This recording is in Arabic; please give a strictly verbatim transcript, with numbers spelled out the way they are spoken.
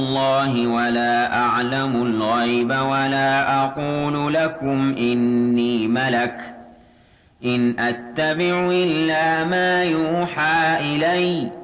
الله ولا أعلم الغيب ولا أقول لكم إني ملك إن أتبع إلا ما يوحى إلي